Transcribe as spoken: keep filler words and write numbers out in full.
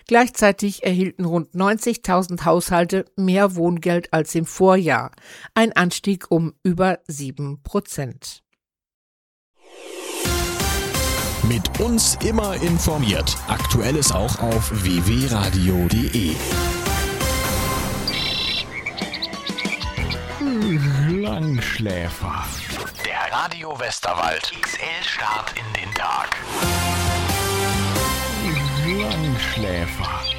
Gleichzeitig erhielten rund neunzigtausend Haushalte mehr Wohngeld als im Vorjahr, ein Anstieg um über sieben Prozent. Mit uns immer informiert. Aktuelles auch auf w w radio punkt d e. Langschläfer. Der Radio Westerwald X L-Start in den Tag. Langschläfer.